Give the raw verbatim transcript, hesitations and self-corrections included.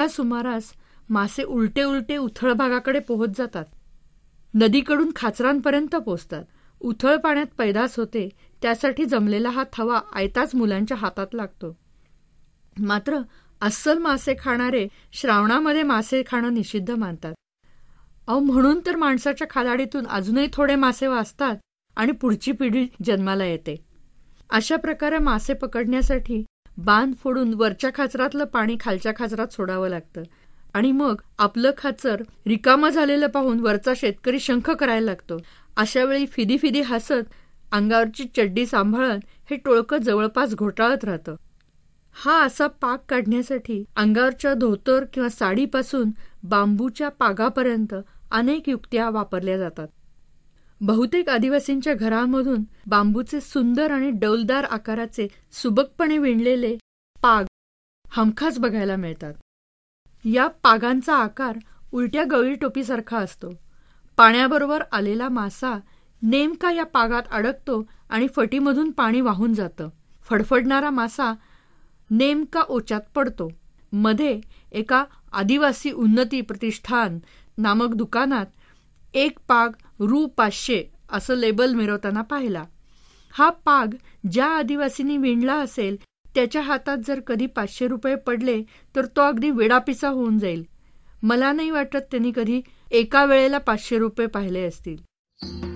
सुमारास मासे उलटे उलटे उथळ भागाकडे पोहोच जातात. नदीकडून खाचरांपर्यंत पोचतात. उथळ पाण्यात पैदास होते, त्यासाठी जमलेला हा थवा आयताच मुलांच्या हातात लागतो. मात्र अस्सल मासे खाणारे श्रावणामध्ये मासे खाणं निषिद्ध मानतात. अहो, म्हणून तर माणसाच्या खादाडीतून अजूनही थोडे मासे वाचतात आणि पुढची पिढी जन्माला येते. अशा प्रकारे मासे पकडण्यासाठी बांध फोडून वरच्या खाचरातलं पाणी खालच्या खाचरात सोडावं लागतं आणि मग आपलं खाचर रिकामं झालेलं पाहून वरचा शेतकरी शंख करायला लागतो. अशा वेळी फिदी फिदी हसत अंगावरची चड्डी सांभाळत हे टोळकं जवळपास घोटाळत राहतं. हा असा पाक काढण्यासाठी अंगावरच्या धोतर किंवा साडीपासून बांबूच्या पागापर्यंत अनेक युक्त्या वापरल्या जातात. बहुतेक आदिवासींच्या घरांमधून बांबूचे सुंदर आणि डौलदार आकाराचे सुबकपणे विणलेले पाग हमखास बघायला मिळतात. या पागांचा आकार उलट्या गवळी टोपीसारखा असतो. पाण्याबरोबर आलेला मासा नेमका या पागात अडकतो आणि फटीमधून पाणी वाहून जातं. फडफडणारा मासा नेमका ओच्यात पडतो. मध्ये एका आदिवासी उन्नती प्रतिष्ठान नामक दुकानात एक पाग रु पाचशे असं लेबल मिरवताना पाहिला. हा पाग ज्या आदिवासींनी विणला असेल त्याच्या हातात जर कधी पाचशे रुपये पडले तर तो अगदी वेडापिसा होऊन जाईल. मला नाही वाटत त्यांनी कधी एका वेळेला पाचशे रुपये पाहिले असतील.